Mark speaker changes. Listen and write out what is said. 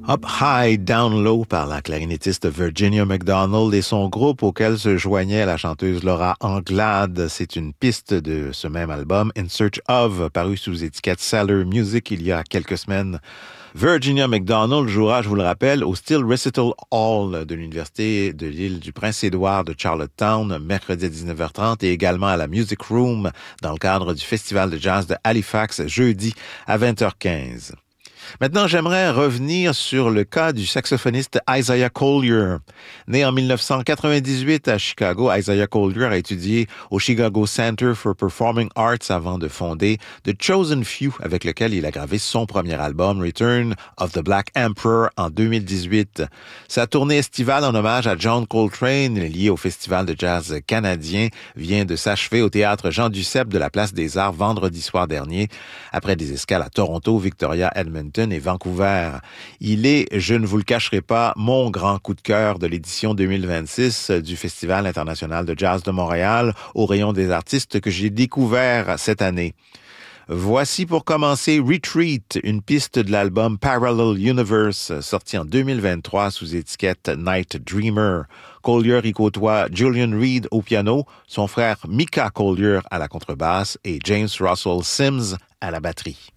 Speaker 1: Up High, Down Low par la clarinettiste Virginia McDonald et son groupe auquel se joignait la chanteuse Laura Anglade. C'est une piste de ce même album, In Search Of, paru sous étiquette Cellar Music il y a quelques semaines. Virginia McDonald jouera, je vous le rappelle, au Steel Recital Hall de l'Université de l'île du Prince-Édouard de Charlottetown, mercredi à 19h30, et également à la Music Room dans le cadre du Festival de jazz de Halifax, jeudi à 20h15. Maintenant, j'aimerais revenir sur le cas du saxophoniste Isaiah Collier. Né en 1998 à Chicago, Isaiah Collier a étudié au Chicago Center for Performing Arts avant de fonder The Chosen Few, avec lequel il a gravé son premier album, Return of the Black Emperor, en 2018. Sa tournée estivale en hommage à John Coltrane, liée au Festival de jazz canadien, vient de s'achever au théâtre Jean Duceppe de la Place des Arts vendredi soir dernier, après des escales à Toronto, Victoria, Edmonton et Vancouver. Il est, je ne vous le cacherai pas, mon grand coup de cœur de l'édition 2026 du Festival international de jazz de Montréal, au rayon des artistes que j'ai découvert cette année. Voici pour commencer Retreat, une piste de l'album Parallel Universe, sorti en 2023 sous étiquette Night Dreamer. Collier y côtoie Julian Reed au piano, son frère Micah Collier à la contrebasse et James Russell Sims à la batterie.